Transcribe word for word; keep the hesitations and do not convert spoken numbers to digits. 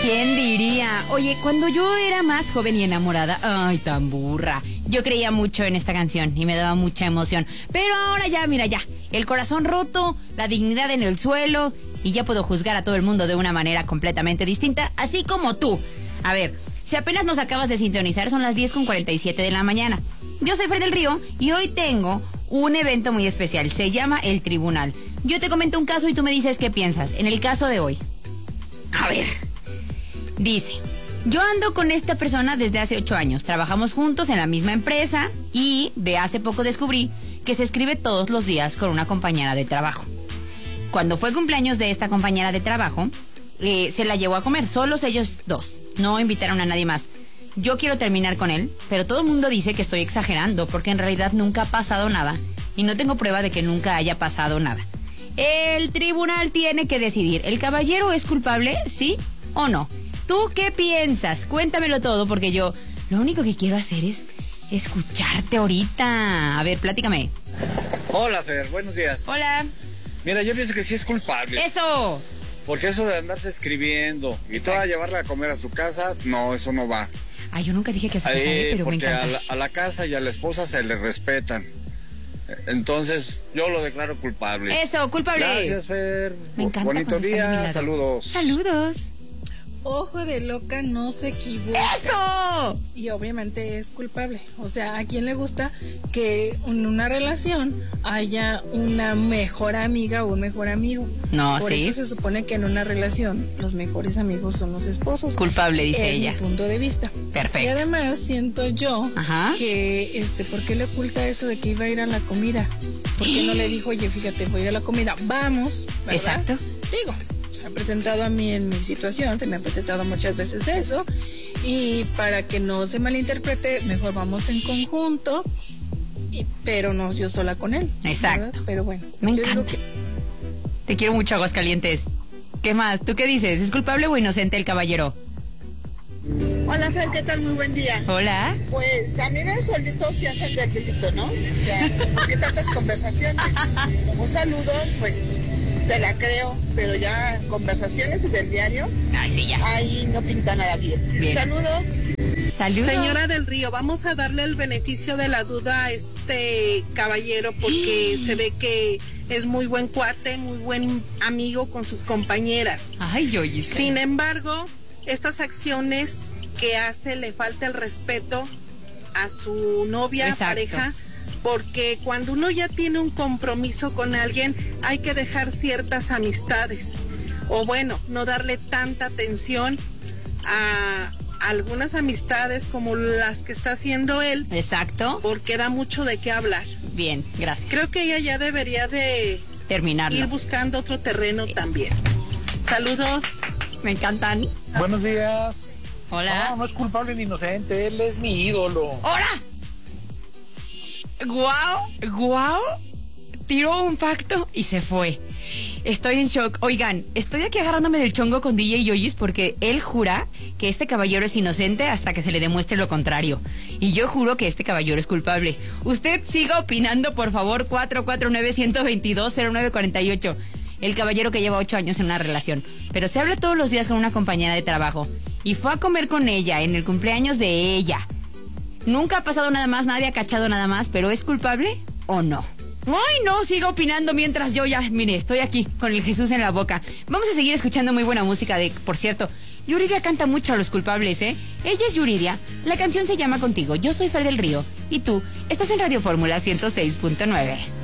¿Quién diría? Oye, cuando yo era más joven y enamorada, ay, tan burra, yo creía mucho en esta canción y me daba mucha emoción. Pero ahora ya, mira ya, el corazón roto, la dignidad en el suelo y ya puedo juzgar a todo el mundo de una manera completamente distinta, así como tú. A ver, si apenas nos acabas de sintonizar, son las diez con cuarenta y siete de la mañana. Yo soy Fer del Río y hoy tengo un evento muy especial, se llama El Tribunal. Yo te comento un caso y tú me dices qué piensas. En el caso de hoy, a ver, dice, yo ando con esta persona desde hace ocho años, trabajamos juntos en la misma empresa y de hace poco descubrí que se escribe todos los días con una compañera de trabajo. Cuando fue cumpleaños de esta compañera de trabajo, eh, se la llevó a comer, solos ellos dos, no invitaron a nadie más. Yo quiero terminar con él, pero todo el mundo dice que estoy exagerando porque en realidad nunca ha pasado nada y no tengo prueba de que nunca haya pasado nada. El tribunal tiene que decidir, ¿el caballero es culpable, sí o no? ¿Tú qué piensas? Cuéntamelo todo porque yo lo único que quiero hacer es escucharte ahorita. A ver, platícame. Hola, Fer, buenos días. Hola. Mira, yo pienso que sí es culpable. ¡Eso! Porque eso de andarse escribiendo y Exacto. toda llevarla a comer a su casa, no, eso no va. Ay, yo nunca dije que se casara, Eh, pero me porque encanta. a la, a la casa y a la esposa se le respetan. Entonces, yo lo declaro culpable. Eso, culpable. Gracias, Fer. Me encanta Bonito cuando está a mi día, lado. saludos. Saludos. Ojo de loca no se equivoca. ¡Eso! Y obviamente es culpable. O sea, ¿a quién le gusta que en una relación haya una mejor amiga o un mejor amigo? No, Por sí. eso se supone que en una relación los mejores amigos son los esposos. Culpable, dice es ella. mi punto de vista. Perfecto. Y además siento yo Ajá. que, este, ¿por qué le oculta eso de que iba a ir a la comida? ¿Por qué no le dijo, oye, fíjate, voy a ir a la comida, vamos, ¿verdad? Exacto. Digo, se ha presentado a mí en mi situación, se me ha presentado muchas veces eso, y para que no se malinterprete, mejor vamos en conjunto, y, pero no yo sola con él. Exacto. ¿verdad? Pero bueno, Me yo digo encanta. que Te quiero mucho, Aguascalientes. ¿Qué más? ¿Tú qué dices? ¿Es culpable o inocente el caballero? Hola, Fer, ¿qué tal? Muy buen día. Hola. Pues a nivel solito sí hacen del delito, ¿no? O sea, ¿por qué tantas conversaciones? Un saludo, pues te la creo, pero ya en conversaciones del diario, Ay, sí, ya. ahí no pinta nada bien. Bien. Saludos. Saludos. Señora del Río, vamos a darle el beneficio de la duda a este caballero porque se ve que es muy buen cuate, muy buen amigo con sus compañeras. Ay, yo, Sin embargo, estas acciones que hace le falta el respeto a su novia, Exacto. pareja, porque cuando uno ya tiene un compromiso con alguien hay que dejar ciertas amistades o bueno, no darle tanta atención a algunas amistades como las que está haciendo él, Exacto. porque da mucho de qué hablar. Bien, gracias. Creo que ella ya debería de Terminarlo. ir buscando otro terreno también. Saludos. Me encantan. Buenos días. Hola. No, no es culpable ni inocente, él es mi ídolo. ¡Hola! ¡Guau! ¡Guau! Tiró un facto y se fue. Estoy en shock. Oigan, estoy aquí agarrándome del chongo con D J Yoyis porque él jura que este caballero es inocente hasta que se le demuestre lo contrario. Y yo juro que este caballero es culpable. Usted siga opinando, por favor, cuatro cuatro nueve, uno dos dos, cero nueve cuatro ocho. El caballero que lleva ocho años en una relación, pero se habla todos los días con una compañera de trabajo. Y fue a comer con ella en el cumpleaños de ella. Nunca ha pasado nada más, nadie ha cachado nada más, pero ¿es culpable o no? Ay, no, sigo opinando mientras yo ya, mire, estoy aquí con el Jesús en la boca. Vamos a seguir escuchando muy buena música de, por cierto, Yuridia canta mucho a los culpables, ¿eh? Ella es Yuridia, la canción se llama Contigo, yo soy Fer del Río, y tú estás en Radio Fórmula ciento seis punto nueve.